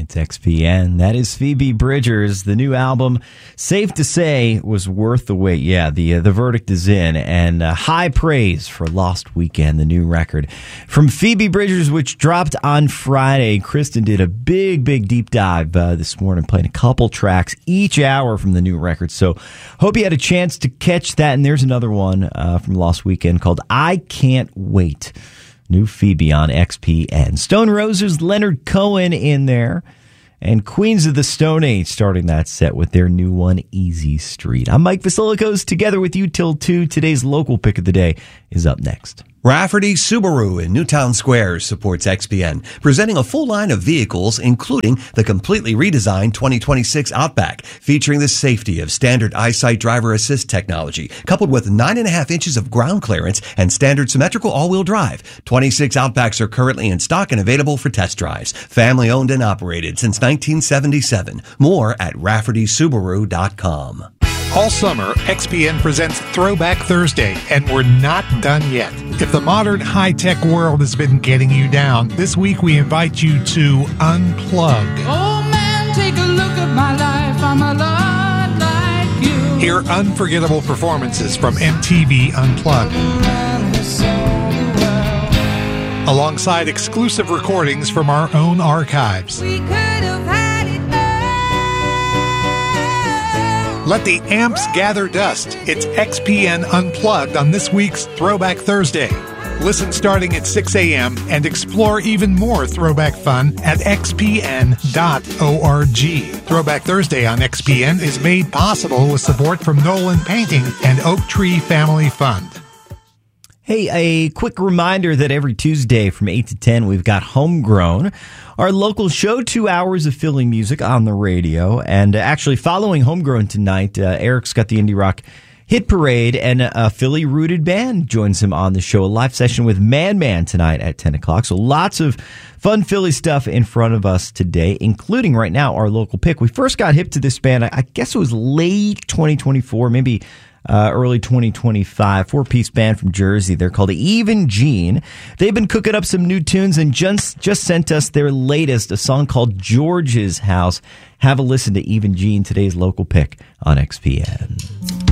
It's XPN. That is Phoebe Bridgers. The new album, safe to say, was worth the wait. Yeah, the verdict is in, and high praise for Lost Weekend, the new record from Phoebe Bridgers, which dropped on Friday. Kristen did a big deep dive this morning, playing a couple tracks each hour from the new record. So hope you had a chance to catch that. And there's another one from Lost Weekend called I Can't Wait. New Phoebe on XPN. Stone Roses, Leonard Cohen in there. And Queens of the Stone Age starting that set with their new one, Easy Street. I'm Mike Vasilikos, together with you till 2. Today's local pick of the day is up next. Rafferty Subaru in Newtown Square supports XPN, presenting a full line of vehicles, including the completely redesigned 2026 Outback, featuring the safety of standard EyeSight driver assist technology, coupled with 9.5 inches of ground clearance and standard symmetrical all-wheel drive. 26 Outbacks are currently in stock and available for test drives. Family owned and operated since 1977. More at RaffertySubaru.com. All summer, XPN presents Throwback Thursday, and we're not done yet. If the modern high-tech world has been getting you down, this week we invite you to unplug. Oh man, take a look at my life, I'm a lot like you. Hear unforgettable performances from MTV Unplugged, alongside exclusive recordings from our own archives. We could have had it all. Let the amps gather dust. It's XPN Unplugged on this week's Throwback Thursday. Listen starting at 6 a.m. and explore even more throwback fun at xpn.org. Throwback Thursday on XPN is made possible with support from Nolan Painting and Oak Tree Family Fund. Hey, a quick reminder that every Tuesday from 8 to 10, we've got Homegrown, our local show, 2 hours of Philly music on the radio. And actually following Homegrown tonight, Eric's got the Indie Rock Hit Parade, and a Philly-rooted band joins him on the show. A live session with Man tonight at 10 o'clock. So lots of fun Philly stuff in front of us today, including right now our local pick. We first got hip to this band, I guess it was late 2024, maybe early 2025, 4-piece band from Jersey. They're called Even Gene. They've been cooking up some new tunes and just sent us their latest, a song called George's House. Have a listen to Even Gene, today's local pick on XPN.